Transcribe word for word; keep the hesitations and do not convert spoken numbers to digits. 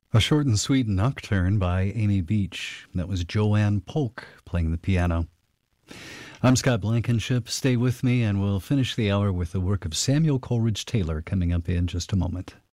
A short and sweet nocturne by Amy Beach. That was Joanne Polk playing the piano. I'm Scott Blankenship. Stay with me and we'll finish the hour with the work of Samuel Coleridge Taylor coming up in just a moment.